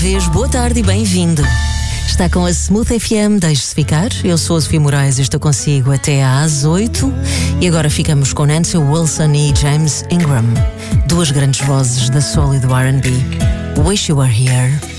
Boa tarde e bem-vindo. Está com a Smooth FM, deixe-se ficar. Eu sou a Sofia Moraes e estou consigo até às 8. E agora ficamos com Nancy Wilson e James Ingram, duas grandes vozes da soul e do R&B. Wish You Were Here.